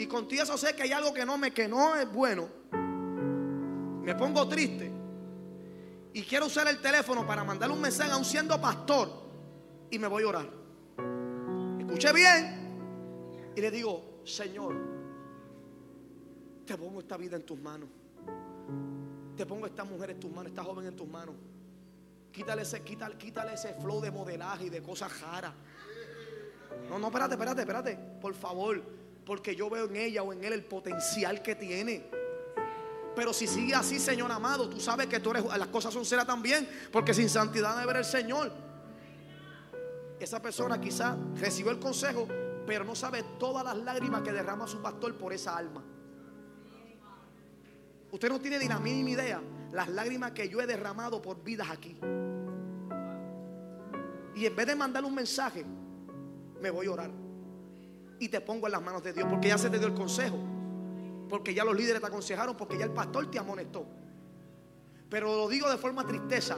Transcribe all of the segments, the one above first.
y contigo eso sé que hay algo que no es bueno, me pongo triste y quiero usar el teléfono para mandarle un mensaje aún siendo pastor, y me voy a orar. Escuche bien. Y le digo: Señor, te pongo esta vida en tus manos. Te pongo esta mujer en tus manos, esta joven en tus manos. Quítale ese flow de modelaje y de cosas raras. No, espérate, por favor, porque yo veo en ella o en él el potencial que tiene. Pero si sigue así, Señor amado, tú sabes que tú eres, las cosas son serias también, porque sin santidad no debe ver el Señor. Esa persona quizá recibió el consejo, pero no sabe todas las lágrimas que derrama su pastor por esa alma. Usted no tiene ni la mínima idea las lágrimas que yo he derramado por vidas aquí. Y en vez de mandarle un mensaje, me voy a orar y te pongo en las manos de Dios, porque ya se te dio el consejo, porque ya los líderes te aconsejaron, porque ya el pastor te amonestó. Pero lo digo de forma tristeza.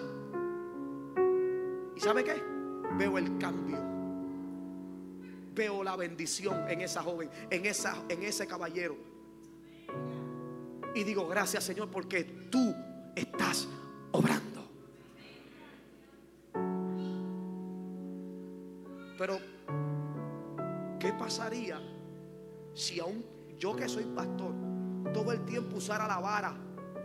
¿Y sabe qué? Veo el cambio, veo la bendición en esa joven, en ese caballero, y digo: gracias, Señor, porque tú estás obrando. Pero ¿qué pasaría si aún yo, que soy pastor, todo el tiempo usara la vara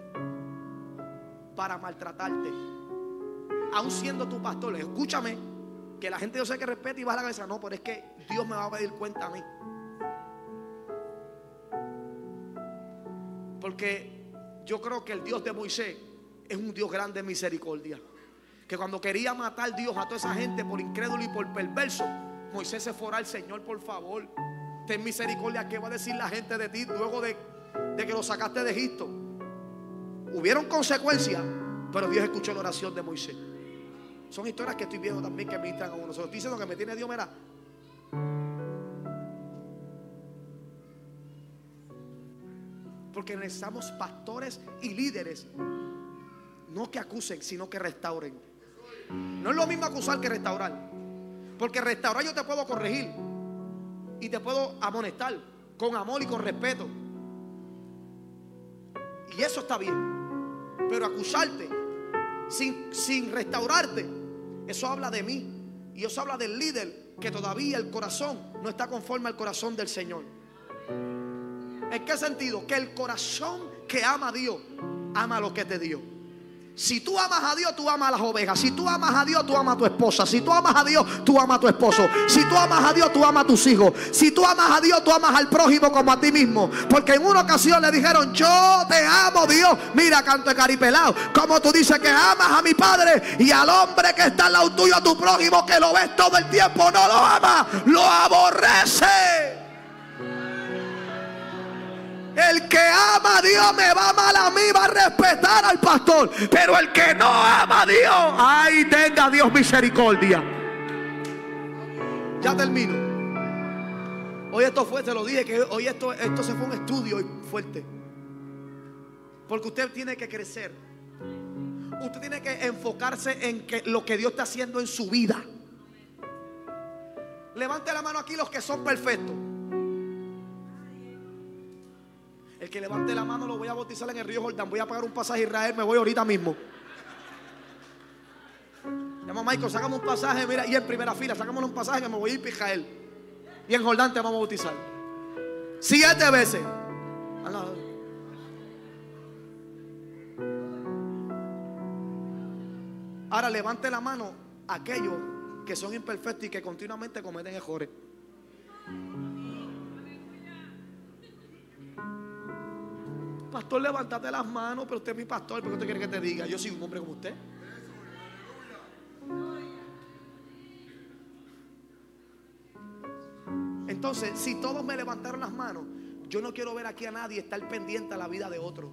para maltratarte? Aún siendo tu pastor, escúchame, que la gente yo sé que respeta y baja la cabeza. No, pero es que Dios me va a pedir cuenta a mí. Porque yo creo que el Dios de Moisés es un Dios grande en misericordia. Que cuando quería matar Dios a toda esa gente por incrédulo y por perverso, Moisés se fue al Señor: por favor, ten misericordia. ¿Qué va a decir la gente de ti luego de que lo sacaste de Egipto? Hubieron consecuencias, pero Dios escuchó la oración de Moisés. Son historias que estoy viendo también que ministran a uno. Se lo estoy diciendo que me tiene Dios, mira. Porque necesitamos pastores y líderes, no que acusen, sino que restauren. No es lo mismo acusar que restaurar. Porque restaurar yo te puedo corregir y te puedo amonestar con amor y con respeto, y eso está bien. Pero acusarte sin restaurarte, eso habla de mí, y eso habla del líder que todavía el corazón no está conforme al corazón del Señor. ¿En qué sentido? Que el corazón que ama a Dios ama lo que te dio. Si tú amas a Dios, tú amas a las ovejas. Si tú amas a Dios, tú amas a tu esposa. Si tú amas a Dios, tú amas a tu esposo. Si tú amas a Dios, tú amas a tus hijos. Si tú amas a Dios, tú amas al prójimo como a ti mismo. Porque en una ocasión le dijeron: yo te amo, Dios. Mira, canto de caripelado, como tú dices que amas a mi Padre, y al hombre que está al lado tuyo, a tu prójimo, que lo ves todo el tiempo, no lo amas, lo aborrece. El que ama a Dios me va a amar a mí, va a respetar al pastor. Pero el que no ama a Dios, ay, tenga Dios misericordia. Ya termino. Hoy esto fue, te lo dije, que hoy esto se fue un estudio fuerte. Porque usted tiene que crecer. Usted tiene que enfocarse en lo que Dios está haciendo en su vida. Levante la mano aquí los que son perfectos. El que levante la mano lo voy a bautizar en el río Jordán. Voy a pagar un pasaje a Israel, me voy ahorita mismo. Llama a Michael, sácame un pasaje, mira, y en primera fila, sácame un pasaje que me voy a ir para Israel. Y en Jordán te vamos a bautizar 7 veces. Ahora levante la mano aquellos que son imperfectos y que continuamente cometen errores. Pastor, levántate las manos, pero usted es mi pastor, ¿por qué usted quiere que te diga? Yo soy un hombre como usted. Entonces, si todos me levantaron las manos, yo no quiero ver aquí a nadie estar pendiente a la vida de otro.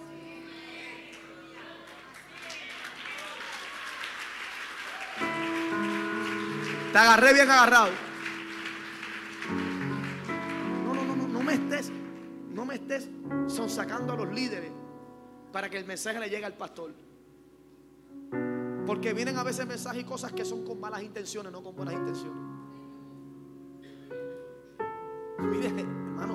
Te agarré bien agarrado. No me estés sonsacando a los líderes para que el mensaje le llegue al pastor. Porque vienen a veces mensajes y cosas que son con malas intenciones, no con buenas intenciones. Mire,